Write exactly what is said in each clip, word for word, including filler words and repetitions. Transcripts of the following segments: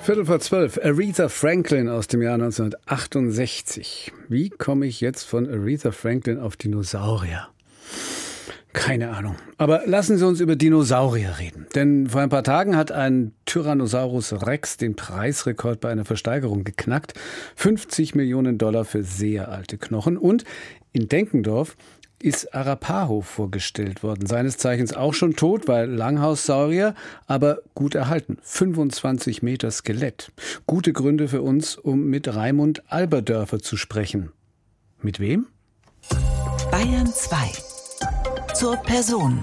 Viertel vor zwölf. Aretha Franklin aus dem Jahr neunzehnhundertachtundsechzig. Wie komme ich jetzt von Aretha Franklin auf Dinosaurier? Keine Ahnung. Aber lassen Sie uns über Dinosaurier reden. Denn vor ein paar Tagen hat ein Tyrannosaurus Rex den Preisrekord bei einer Versteigerung geknackt. fünfzig Millionen Dollar für sehr alte Knochen. Und in Denkendorf ist Arapaho vorgestellt worden. Seines Zeichens auch schon tot, weil Langhaussaurier, aber gut erhalten. fünfundzwanzig Meter Skelett. Gute Gründe für uns, um mit Raimund Alberdörfer zu sprechen. Mit wem? Bayern zwei. Zur Person.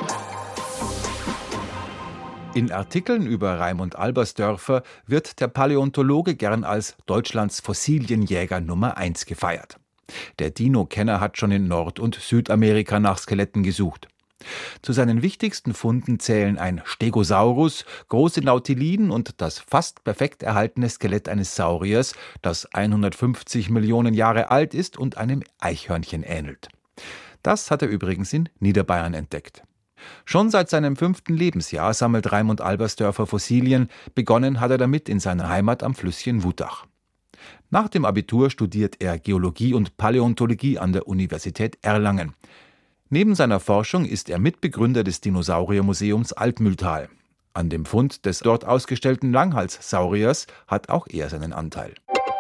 In Artikeln über Raimund Albersdörfer wird der Paläontologe gern als Deutschlands Fossilienjäger Nummer eins gefeiert. Der Dino-Kenner hat schon in Nord- und Südamerika nach Skeletten gesucht. Zu seinen wichtigsten Funden zählen ein Stegosaurus, große Nautiliden und das fast perfekt erhaltene Skelett eines Sauriers, das hundertfünfzig Millionen Jahre alt ist und einem Eichhörnchen ähnelt. Das hat er übrigens in Niederbayern entdeckt. Schon seit seinem fünften Lebensjahr sammelt Raimund Albersdörfer Fossilien. Begonnen hat er damit in seiner Heimat am Flüsschen Wutach. Nach dem Abitur studiert er Geologie und Paläontologie an der Universität Erlangen. Neben seiner Forschung ist er Mitbegründer des Dinosauriermuseums Altmühltal. An dem Fund des dort ausgestellten Langhalssauriers hat auch er seinen Anteil.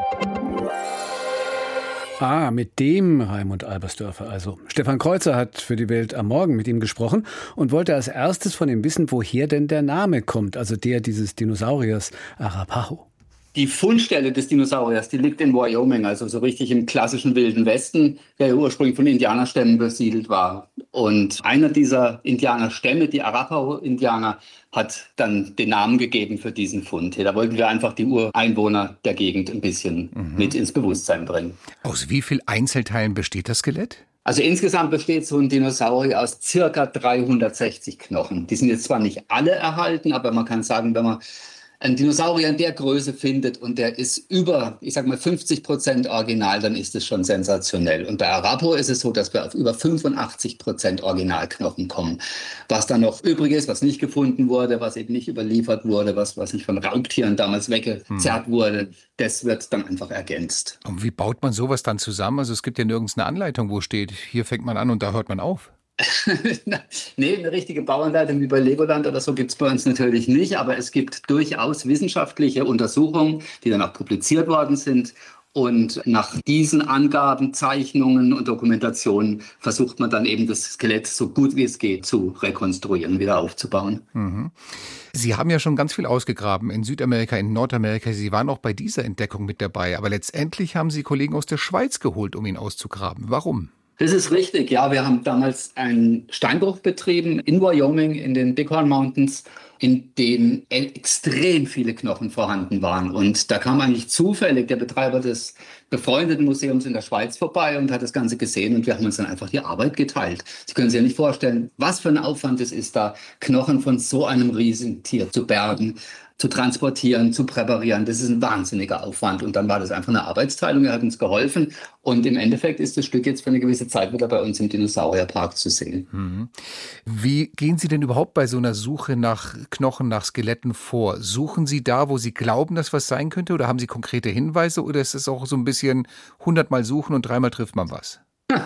Ah, mit dem Raimund Albersdörfer also. Stefan Kreuzer hat für die Welt am Morgen mit ihm gesprochen und wollte als erstes von ihm wissen, woher denn der Name kommt, also der dieses Dinosauriers Arapaho. Die Fundstelle des Dinosauriers, die liegt in Wyoming, also so richtig im klassischen Wilden Westen, der ja ursprünglich von Indianerstämmen besiedelt war. Und einer dieser Indianerstämme, die Arapaho-Indianer, hat dann den Namen gegeben für diesen Fund. Da wollten wir einfach die Ureinwohner der Gegend ein bisschen mhm. mit ins Bewusstsein bringen. Aus wie vielen Einzelteilen besteht das Skelett? Also insgesamt besteht so ein Dinosaurier aus circa dreihundertsechzig Knochen. Die sind jetzt zwar nicht alle erhalten, aber man kann sagen, wenn man einen Dinosaurier in der Größe findet und der ist über, ich sag mal, fünfzig Prozent original, dann ist es schon sensationell. Und bei Arapaho ist es so, dass wir auf über fünfundachtzig Prozent Originalknochen kommen. Was dann noch übrig ist, was nicht gefunden wurde, was eben nicht überliefert wurde, was, was nicht von Raubtieren damals weggezerrt hm. wurde, das wird dann einfach ergänzt. Und wie baut man sowas dann zusammen? Also es gibt ja nirgends eine Anleitung, wo steht, hier fängt man an und da hört man auf. Nee, eine richtige Bauanleitung wie bei Legoland oder so gibt es bei uns natürlich nicht, aber es gibt durchaus wissenschaftliche Untersuchungen, die dann auch publiziert worden sind. Und nach diesen Angaben, Zeichnungen und Dokumentationen versucht man dann eben das Skelett so gut wie es geht zu rekonstruieren, wieder aufzubauen. Mhm. Sie haben ja schon ganz viel ausgegraben in Südamerika, in Nordamerika. Sie waren auch bei dieser Entdeckung mit dabei. Aber letztendlich haben Sie Kollegen aus der Schweiz geholt, um ihn auszugraben. Warum? Das ist richtig, ja. Wir haben damals einen Steinbruch betrieben in Wyoming, in den Bighorn Mountains, in denen extrem viele Knochen vorhanden waren. Und da kam eigentlich zufällig der Betreiber des befreundeten Museums in der Schweiz vorbei und hat das Ganze gesehen und wir haben uns dann einfach die Arbeit geteilt. Sie können sich ja nicht vorstellen, was für ein Aufwand es ist, da Knochen von so einem Riesentier zu bergen, zu transportieren, zu präparieren. Das ist ein wahnsinniger Aufwand. Und dann war das einfach eine Arbeitsteilung. Er hat uns geholfen. Und im Endeffekt ist das Stück jetzt für eine gewisse Zeit wieder bei uns im Dinosaurierpark zu sehen. Mhm. Wie gehen Sie denn überhaupt bei so einer Suche nach Knochen, nach Skeletten vor? Suchen Sie da, wo Sie glauben, dass was sein könnte? Oder haben Sie konkrete Hinweise? Oder ist es auch so ein bisschen hundertmal suchen und dreimal trifft man was?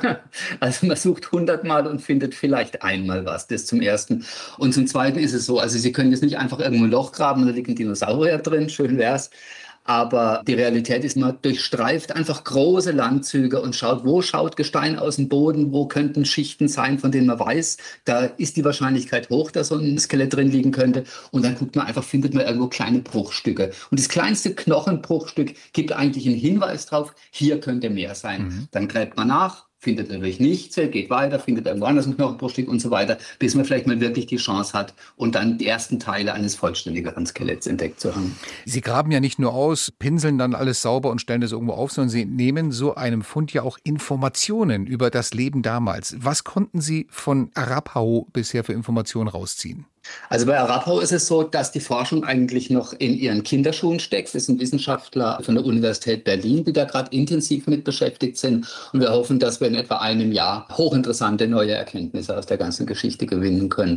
Also man sucht hundertmal und findet vielleicht einmal was, das zum Ersten. Und zum Zweiten ist es so, also Sie können jetzt nicht einfach irgendwo ein Loch graben und da liegt ein Dinosaurier drin, schön wär's. Aber die Realität ist, man durchstreift einfach große Landzüge und schaut, wo schaut Gestein aus dem Boden, wo könnten Schichten sein, von denen man weiß, da ist die Wahrscheinlichkeit hoch, dass so ein Skelett drin liegen könnte. Und dann guckt man einfach, findet man irgendwo kleine Bruchstücke. Und das kleinste Knochenbruchstück gibt eigentlich einen Hinweis drauf, hier könnte mehr sein. Mhm. Dann gräbt man nach, findet natürlich nichts, geht weiter, findet irgendwo anders ein Knochenbruchstück und so weiter, bis man vielleicht mal wirklich die Chance hat und dann die ersten Teile eines vollständigeren Skeletts entdeckt zu haben. Sie graben ja nicht nur aus, pinseln dann alles sauber und stellen das irgendwo auf, sondern Sie nehmen so einem Fund ja auch Informationen über das Leben damals. Was konnten Sie von Arapaho bisher für Informationen rausziehen? Also bei Arapaho ist es so, dass die Forschung eigentlich noch in ihren Kinderschuhen steckt. Das sind Wissenschaftler von der Universität Berlin, die da gerade intensiv mit beschäftigt sind. Und wir hoffen, dass wir in etwa einem Jahr hochinteressante neue Erkenntnisse aus der ganzen Geschichte gewinnen können. Mhm.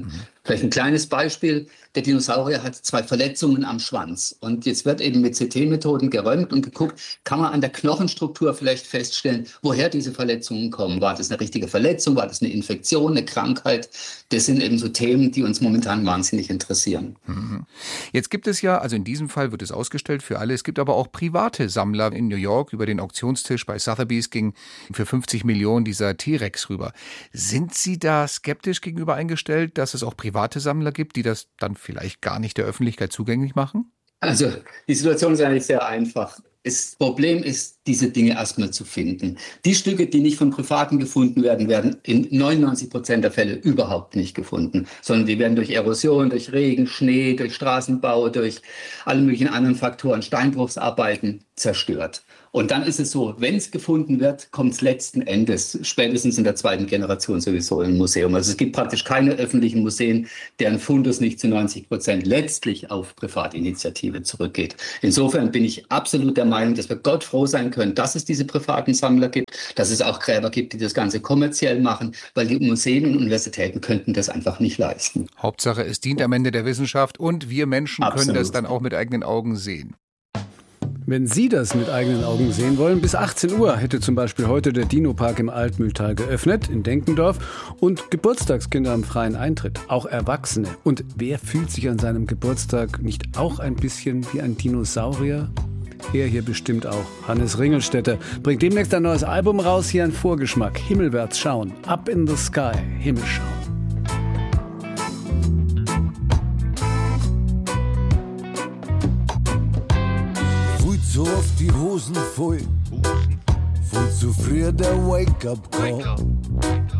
Vielleicht ein kleines Beispiel. Der Dinosaurier hat zwei Verletzungen am Schwanz. Und jetzt wird eben mit C T-Methoden geröntgt und geguckt, kann man an der Knochenstruktur vielleicht feststellen, woher diese Verletzungen kommen. War das eine richtige Verletzung? War das eine Infektion, eine Krankheit? Das sind eben so Themen, die uns momentan wahnsinnig interessieren. Mhm. Jetzt gibt es ja, also in diesem Fall wird es ausgestellt für alle, es gibt aber auch private Sammler in New York. Über den Auktionstisch bei Sotheby's ging für fünfzig Millionen dieser T-Rex rüber. Sind Sie da skeptisch gegenüber eingestellt, dass es auch private Sammler gibt, die das dann vielleicht gar nicht der Öffentlichkeit zugänglich machen? Also die Situation ist eigentlich sehr einfach. Das Problem ist, diese Dinge erstmal zu finden. Die Stücke, die nicht von Privaten gefunden werden, werden in neunundneunzig Prozent der Fälle überhaupt nicht gefunden, sondern die werden durch Erosion, durch Regen, Schnee, durch Straßenbau, durch alle möglichen anderen Faktoren, Steinbruchsarbeiten zerstört. Und dann ist es so, wenn es gefunden wird, kommt es letzten Endes, spätestens in der zweiten Generation sowieso im Museum. Also es gibt praktisch keine öffentlichen Museen, deren Fundus nicht zu neunzig Prozent letztlich auf Privatinitiative zurückgeht. Insofern bin ich absolut der Meinung, dass wir Gott froh sein können, dass es diese privaten Sammler gibt, dass es auch Gräber gibt, die das Ganze kommerziell machen, weil die Museen und Universitäten könnten das einfach nicht leisten. Hauptsache, es dient am Ende der Wissenschaft und wir Menschen Absolut. können das dann auch mit eigenen Augen sehen. Wenn Sie das mit eigenen Augen sehen wollen, bis achtzehn Uhr hätte zum Beispiel heute der Dino-Park im Altmühltal geöffnet, in Denkendorf, und Geburtstagskinder haben freien Eintritt, auch Erwachsene. Und wer fühlt sich an seinem Geburtstag nicht auch ein bisschen wie ein Dinosaurier? Er hier bestimmt auch. Hannes Ringelstetter bringt demnächst ein neues Album raus, hier ein Vorgeschmack. Himmelwärts schauen, Up in the Sky, Himmel schauen. So oft die Hosen voll, voll zu früh der Wake-up-Call.